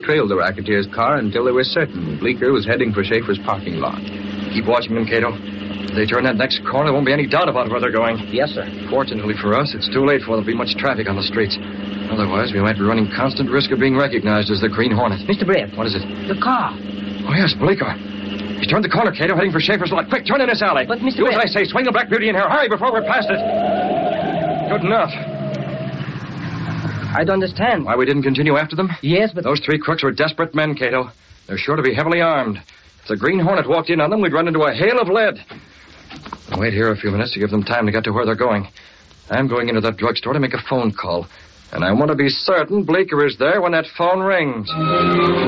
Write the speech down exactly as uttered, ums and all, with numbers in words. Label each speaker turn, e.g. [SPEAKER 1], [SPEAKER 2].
[SPEAKER 1] trailed the racketeer's car until they were certain Bleeker was heading for Schaefer's parking lot.
[SPEAKER 2] Keep watching them, Cato. If they turn that next corner, there won't be any doubt about where they're going.
[SPEAKER 3] Yes, sir.
[SPEAKER 2] Fortunately for us, it's too late for there'll be much traffic on the streets. Otherwise, we might be running constant risk of being recognized as the Green Hornet.
[SPEAKER 3] Mister Brett.
[SPEAKER 2] What is it?
[SPEAKER 3] The car.
[SPEAKER 2] Oh, yes, Bleeker. He's turned the corner, Cato, heading for Schaefer's lot. Quick, turn in this alley.
[SPEAKER 3] But, Mister
[SPEAKER 2] Do as
[SPEAKER 3] Brett...
[SPEAKER 2] I say. Swing the Black Beauty in here. Hurry before we're past it. Good enough.
[SPEAKER 3] I don't understand.
[SPEAKER 2] Why we didn't continue after them?
[SPEAKER 3] Yes, but...
[SPEAKER 2] Those three crooks were desperate men, Cato. They're sure to be heavily armed. If the Green Hornet walked in on them, we'd run into a hail of lead. I'll wait here a few minutes to give them time to get to where they're going. I'm going into that drugstore to make a phone call. And I want to be certain Bleeker is there when that phone rings.